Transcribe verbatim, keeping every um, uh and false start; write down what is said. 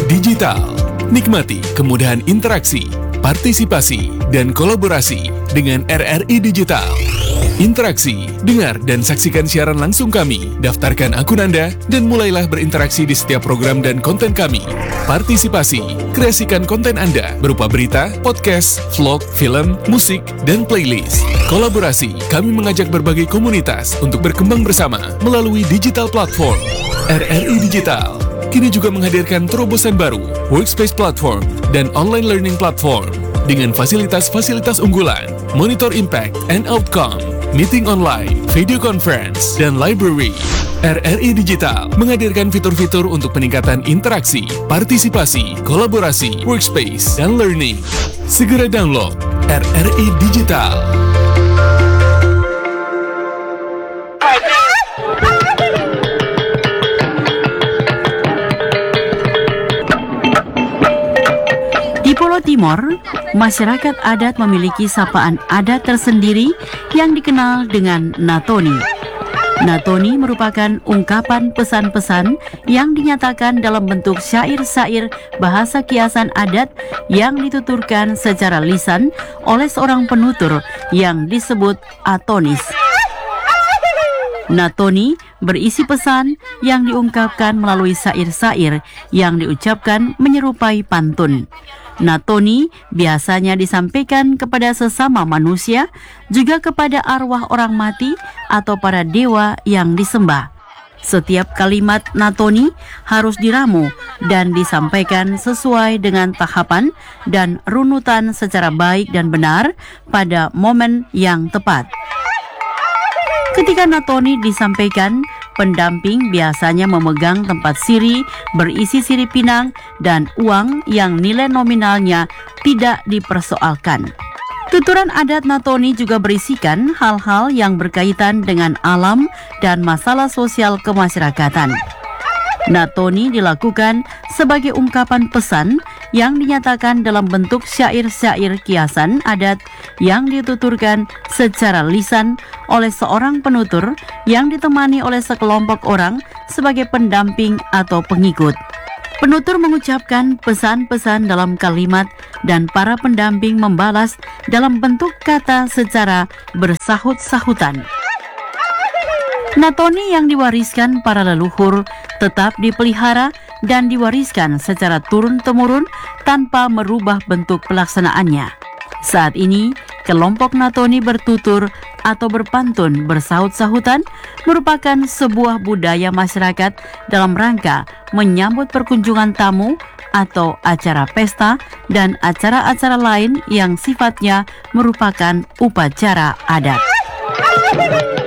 I Digital. Nikmati kemudahan interaksi, partisipasi, dan kolaborasi dengan R R I Digital. Interaksi, dengar dan saksikan siaran langsung kami, daftarkan akun Anda, dan mulailah berinteraksi di setiap program dan konten kami. Partisipasi, kreasikan konten Anda berupa berita, podcast, vlog, film, musik, dan playlist. Kolaborasi, kami mengajak berbagai komunitas untuk berkembang bersama melalui digital platform. R R I Digital kini juga menghadirkan terobosan baru, workspace platform, dan online learning platform dengan fasilitas-fasilitas unggulan, monitor impact and outcome, meeting online, video conference, dan library. R R I Digital menghadirkan fitur-fitur untuk peningkatan interaksi, partisipasi, kolaborasi, workspace, dan learning. Segera download R R I Digital. Di Pulau Timor, masyarakat adat memiliki sapaan adat tersendiri yang dikenal dengan Natoni. Natoni merupakan ungkapan pesan-pesan yang dinyatakan dalam bentuk syair-syair bahasa kiasan adat yang dituturkan secara lisan oleh seorang penutur yang disebut atonis. Natoni berisi pesan yang diungkapkan melalui syair-syair yang diucapkan menyerupai pantun. Natoni biasanya disampaikan kepada sesama manusia, juga kepada arwah orang mati atau para dewa yang disembah. Setiap kalimat Natoni harus diramu dan disampaikan sesuai dengan tahapan dan runutan secara baik dan benar pada momen yang tepat. Ketika Natoni disampaikan, pendamping biasanya memegang tempat siri berisi sirip pinang dan uang yang nilai nominalnya tidak dipersoalkan. Tuturan adat Natoni juga berisikan hal-hal yang berkaitan dengan alam dan masalah sosial kemasyarakatan. Natoni dilakukan sebagai ungkapan pesan yang dinyatakan dalam bentuk syair-syair kiasan adat yang dituturkan secara lisan oleh seorang penutur yang ditemani oleh sekelompok orang sebagai pendamping atau pengikut. Penutur mengucapkan pesan-pesan dalam kalimat dan para pendamping membalas dalam bentuk kata secara bersahut-sahutan. Natoni yang diwariskan para leluhur tetap dipelihara dan diwariskan secara turun-temurun tanpa merubah bentuk pelaksanaannya. Saat ini, kelompok Natoni bertutur atau berpantun bersahut-sahutan merupakan sebuah budaya masyarakat dalam rangka menyambut perkunjungan tamu atau acara pesta dan acara-acara lain yang sifatnya merupakan upacara adat.